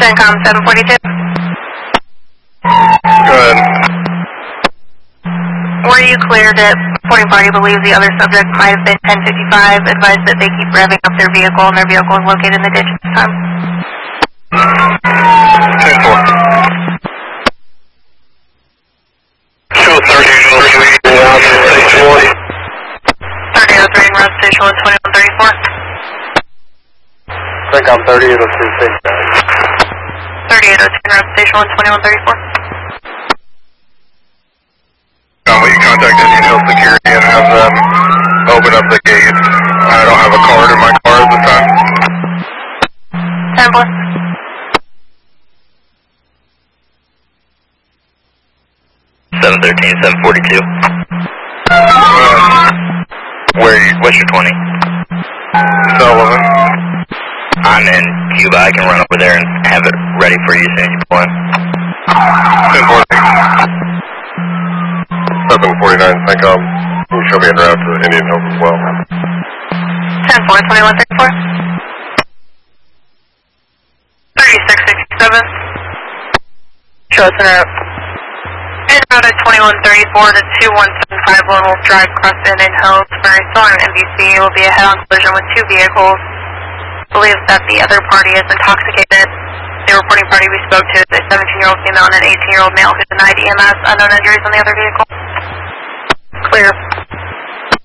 CENTCOM 742. Go ahead. Were you clear that reporting party believes the other subject might have been 1055, advised that they keep revving up their vehicle and their vehicle is located in the ditch at this time? 10-4. 230 around station 1. 3003 in road station 2134. CENTCOM 3803 station 3802 in road station 2134. Will you contact Indian Hill Security and have them open up the gate? I don't have a card in my car at this time. 10-4. What's your 20? Sullivan. I'm in Cuba. I can run over there and have it ready for you as soon as you pull in. 749, CENTCOM. You can show me en route to Indian Hills as well. 10-4, 2134. 3667. Show us en route. En route at 2134 to 2175 Lone Wolf Drive, Cruston in Hillsbury. Still on NBC. Will be a head-on collision with two vehicles. Believes that the other party is intoxicated. The reporting party we spoke to is a 17-year-old female and an 18-year-old male who denied EMS. Unknown injuries on the other vehicle. Clear.